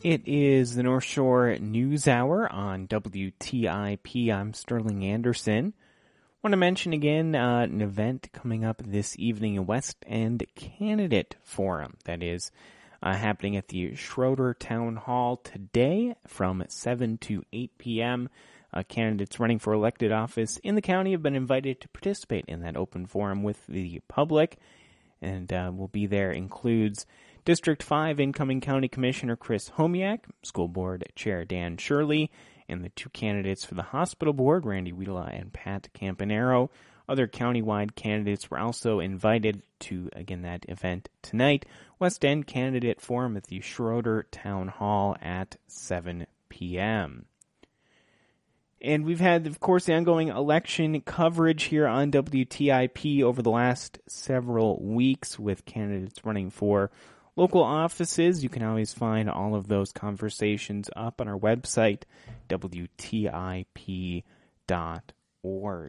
It is the North Shore News Hour on WTIP. I'm Sterling Anderson. Want to mention again an event coming up this evening, a West End Candidate Forum that is happening at the Schroeder Town Hall today from 7 to 8 p.m. Candidates running for elected office in the county have been invited to participate in that open forum with the public, and will be there includes District 5 incoming County Commissioner Chris Homiak, School Board Chair Dan Shirley, and the two candidates for the Hospital Board, Randy Wiedela and Pat Campanaro. Other countywide candidates were also invited to, again, that event tonight. West End Candidate Forum at the Schroeder Town Hall at 7 p.m. And we've had, of course, the ongoing election coverage here on WTIP over the last several weeks with candidates running for local offices. You can always find all of those conversations up on our website, WTIP.org.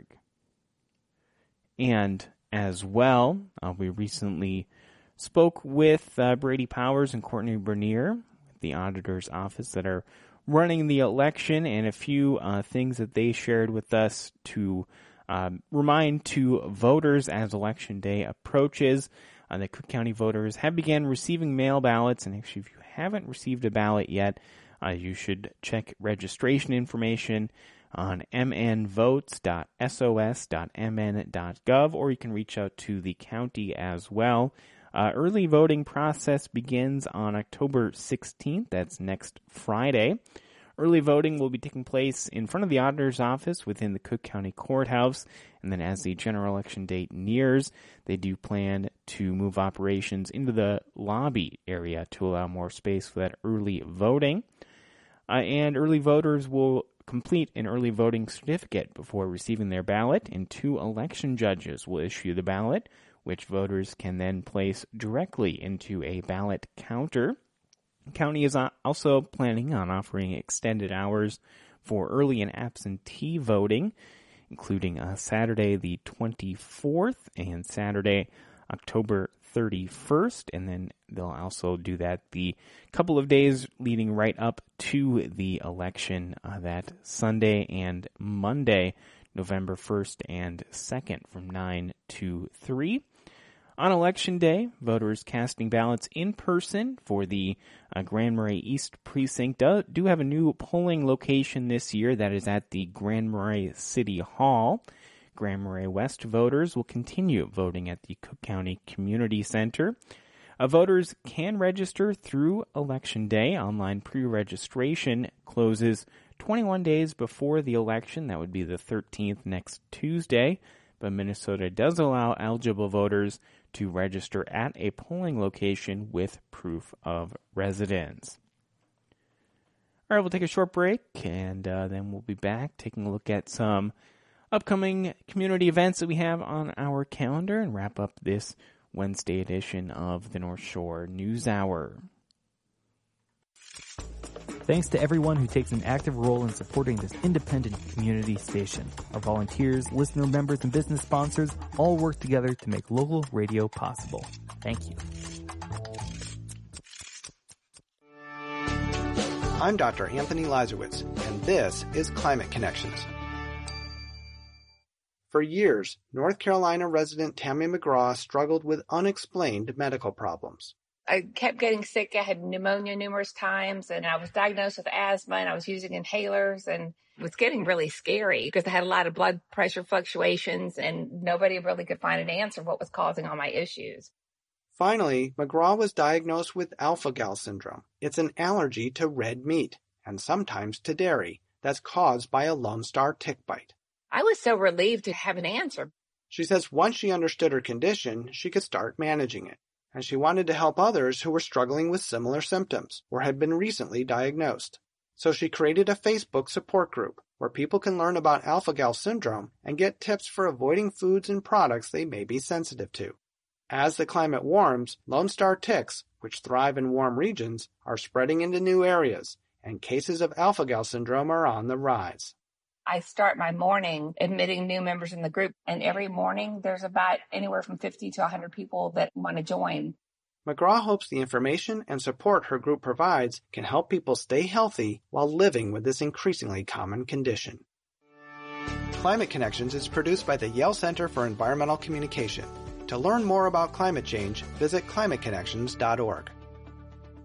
And as well, we recently spoke with Brady Powers and Courtney Bernier, the auditor's office, that are running the election, and a few things that they shared with us to remind to voters as Election Day approaches. The Cook County voters have begun receiving mail ballots, and actually if you haven't received a ballot yet, you should check registration information on mnvotes.sos.mn.gov, or you can reach out to the county as well. Early voting process begins on October 16th. That's next Friday. Early voting will be taking place in front of the auditor's office within the Cook County Courthouse. And then as the general election date nears, they do plan to move operations into the lobby area to allow more space for that early voting. And early voters will complete an early voting certificate before receiving their ballot, and 2 election judges will issue the ballot, which voters can then place directly into a ballot counter. The county is also planning on offering extended hours for early and absentee voting, including Saturday the 24th and Saturday, October 31st, and then they'll also do that the couple of days leading right up to the election, that Sunday and Monday, November 1st and 2nd from 9 to 3. On Election Day, voters casting ballots in person for the Grand Marais East Precinct do have a new polling location this year. That is at the Grand Marais City Hall. Grand Marais West voters will continue voting at the Cook County Community Center. Voters can register through Election Day. Online pre-registration closes 21 days before the election. That would be the 13th, next Tuesday. But Minnesota does allow eligible voters to register at a polling location with proof of residence. All right, we'll take a short break, and then we'll be back taking a look at some upcoming community events that we have on our calendar and wrap up this Wednesday edition of the North Shore News Hour. Thanks to everyone who takes an active role in supporting this independent community station. Our volunteers, listener members, and business sponsors all work together to make local radio possible. Thank you. I'm Dr. Anthony Lazarowitz, and this is Climate Connections. For years, North Carolina resident Tammy McGraw struggled with unexplained medical problems. I kept getting sick. I had pneumonia numerous times, and I was diagnosed with asthma, and I was using inhalers, and it was getting really scary because I had a lot of blood pressure fluctuations, and nobody really could find an answer what was causing all my issues. Finally, McGraw was diagnosed with alpha-gal syndrome. It's an allergy to red meat, and sometimes to dairy, that's caused by a Lone Star tick bite. I was so relieved to have an answer. She says once she understood her condition, she could start managing it. And she wanted to help others who were struggling with similar symptoms or had been recently diagnosed. So she created a Facebook support group where people can learn about alpha-gal syndrome and get tips for avoiding foods and products they may be sensitive to. As the climate warms, Lone Star ticks, which thrive in warm regions, are spreading into new areas, and cases of alpha-gal syndrome are on the rise. I start my morning admitting new members in the group, and every morning there's about anywhere from 50 to 100 people that want to join. McGraw hopes the information and support her group provides can help people stay healthy while living with this increasingly common condition. Climate Connections is produced by the Yale Center for Environmental Communication. To learn more about climate change, visit climateconnections.org.